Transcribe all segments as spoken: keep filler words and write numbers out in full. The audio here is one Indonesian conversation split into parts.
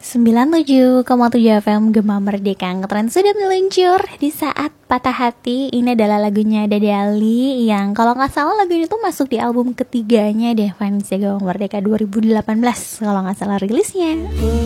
sembilan puluh tujuh koma tujuh F M Gema Merdeka ngetren sudah meluncur di saat patah hati. Ini adalah lagunya Dede Ali yang kalau nggak salah lagunya itu masuk di album ketiganya deh, Fans Gema Merdeka dua ribu delapan belas kalau nggak salah rilisnya.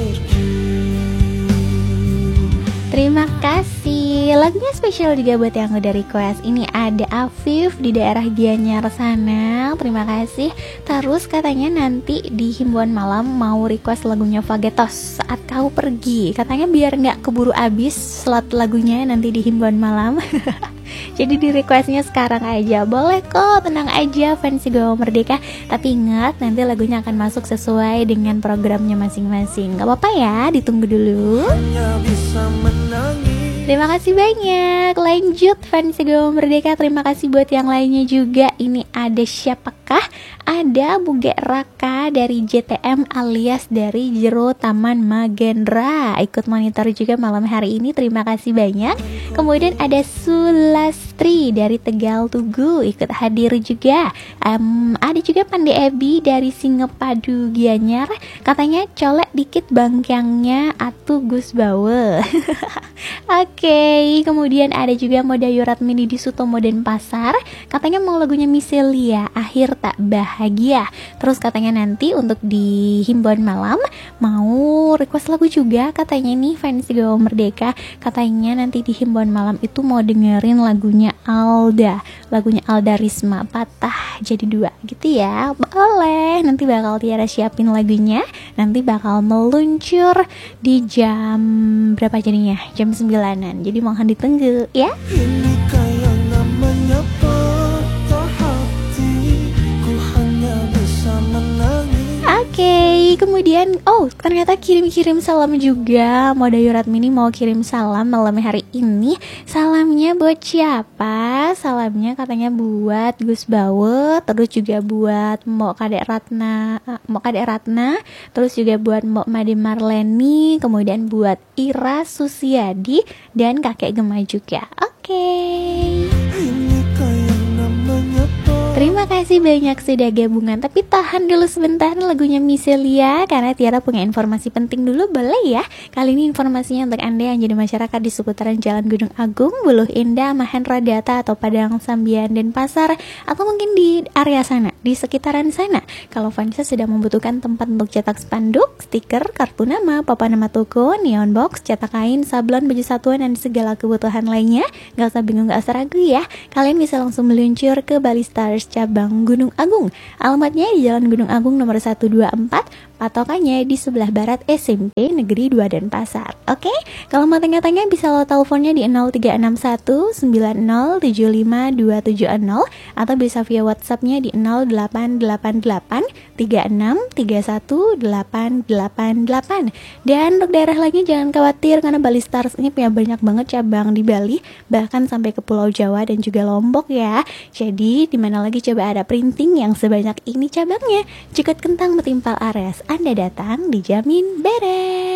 Terima kasih. Lagunya spesial juga buat yang udah request. Ini ada Afif di daerah Gianyar sana. Terima kasih. Terus katanya nanti di himbauan malam mau request lagunya Fagetos Saat Kau Pergi. Katanya biar nggak keburu habis slot lagunya nanti di himbauan malam. Jadi di requestnya sekarang aja. Boleh kok, tenang aja fans Gema Merdeka. Tapi ingat nanti lagunya akan masuk sesuai dengan programnya masing-masing. Gak apa-apa ya, ditunggu dulu. Terima kasih banyak. Lanjut fans Gema Merdeka. Terima kasih buat yang lainnya juga. Ini ada siapakah? Ada Buge Raka dari J T M alias dari Jero Taman Magendra. Ikut monitor juga malam hari ini. Terima kasih banyak. Kemudian ada Sulastri dari Tegal Tugu ikut hadir juga. um, Ada juga Pande Ebi dari Singepadu Gianyar. Katanya colek dikit bangkyangnya atu Gus Bawe. Oke, okay. Kemudian ada juga Modayu Ratmini di Sutomo Denpasar. Katanya mau lagunya Miselia, Akhir Tak Bahagia. Terus katanya nanti untuk di himbauan malam mau request lagu juga. Katanya nih fans Gema Merdeka, katanya nanti di himbauan malam itu mau dengerin lagunya Alda, lagunya Alda Risma, Patah Jadi Dua gitu ya. Boleh, nanti bakal Tiara siapin lagunya. Nanti bakal meluncur di jam berapa jadinya? Jam sembilanan. Jadi mohon ditunggu ya. Ini kayak namanya patah hati, ku hanya bisa menangis. Oke, okay, kemudian oh ternyata kirim-kirim salam juga. Modayu Ratmini mau kirim salam malam hari ini. Salamnya buat siapa? Salamnya katanya buat Gus Bawe, terus juga buat Mbok Kadek Ratna, Mbok Kadek Ratna, terus juga buat Mbok Made Marleni, kemudian buat Ira Susiadi dan Kakek Gema juga. Oke. Okay. Ini kayak namanya Terima kasih banyak sudah gabungan. Tapi tahan dulu sebentar lagunya Miselia karena Tiara punya informasi penting dulu, boleh ya? Kali ini informasinya untuk Anda yang jadi masyarakat di seputaran Jalan Gunung Agung, Buluh Indah, Mahendra Data atau Padang Sambian Denpasar, atau mungkin di area sana, di sekitaran sana. Kalau Vanessa sudah membutuhkan tempat untuk cetak spanduk, stiker, kartu nama, papan nama toko, neon box, cetak kain, sablon, baju satuan, dan segala kebutuhan lainnya, gak usah bingung, gak usah ragu ya. Kalian bisa langsung meluncur ke Bali Stars cabang Gunung Agung. Alamatnya di Jalan Gunung Agung nomor seratus dua puluh empat, patokannya di sebelah barat S M P Negeri dua Denpasar. Oke, kalau mau tanya-tanya bisa lo teleponnya di nol tiga enam satu sembilan nol tujuh lima dua tujuh nol atau bisa via WhatsAppnya di nol delapan delapan delapan tiga enam tiga satu delapan delapan delapan. Dan untuk daerah lainnya jangan khawatir karena Bali Stars ini punya banyak banget cabang di Bali, bahkan sampai ke Pulau Jawa dan juga Lombok ya. Jadi di mana lagi coba ada printing yang sebanyak ini cabangnya. Jika kentang metimpal Ares, Anda datang dijamin beres.